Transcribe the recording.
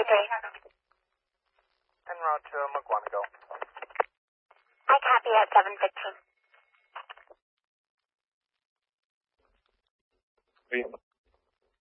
En route to McGuanago. I copy at 7:15.